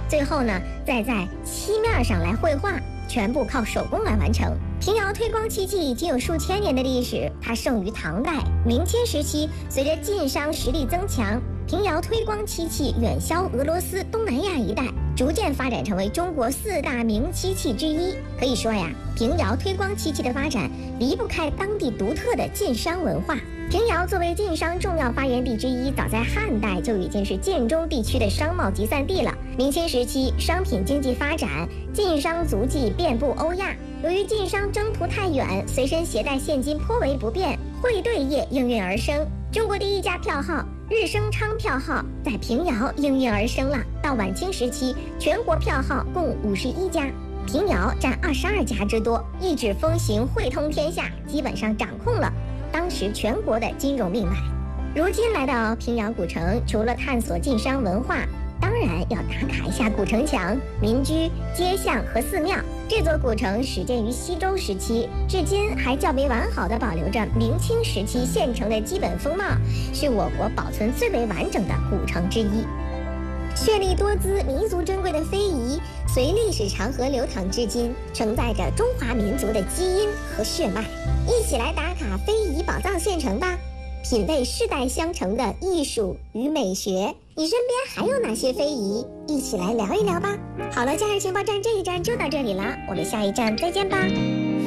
最后呢再在漆面上来绘画，全部靠手工来完成。平遥推光漆器已经有数千年的历史，它盛于唐代、明清时期。随着晋商实力增强，平遥推光漆器远销俄罗斯、东南亚一带，逐渐发展成为中国4大名漆器之一。可以说呀，平遥推光漆器的发展离不开当地独特的晋商文化。平遥作为晋商重要发源地之一，早在汉代就已经是晋中地区的商贸集散地了。明清时期，商品经济发展，晋商足迹遍布欧亚。由于晋商征途太远，随身携带现金颇为不便，汇兑业应运而生。中国第一家票号日升昌票号在平遥应运而生了。到晚清时期，全国票号共51家，平遥占22家之多，一纸风行，汇通天下，基本上掌控了当时全国的金融命脉。如今来到平遥古城，除了探索晋商文化，当然要打卡一下古城墙、民居、街巷和寺庙。这座古城始建于西周时期，至今还较为完好地保留着明清时期县城的基本风貌，是我国保存最为完整的古城之一。绚丽多姿、弥足珍贵的非遗，随历史长河流淌至今，承载着中华民族的基因和血脉。一起来打卡非遗宝藏县城吧，品味世代相承的艺术与美学。你身边还有哪些非遗？一起来聊一聊吧。好了，假日情报站这一站就到这里了，我们下一站再见吧。